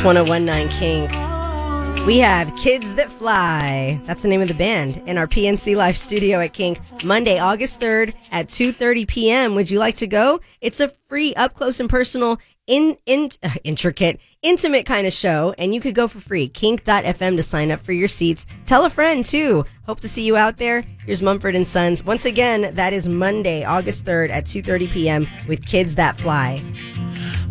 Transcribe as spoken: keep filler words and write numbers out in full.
It's one oh one point nine Kink. We have Kids That Fly. That's the name of the band in our P N C Live studio at Kink, Monday, August third at two thirty p.m. Would you like to go? It's a free, up close and personal, in, in uh, intricate, intimate kind of show, and you could go for free. Kink dot f m to sign up for your seats. Tell a friend, too. Hope to see you out there. Here's Mumford and Sons. Once again, that is Monday, August third at two thirty p.m. with Kids That Fly.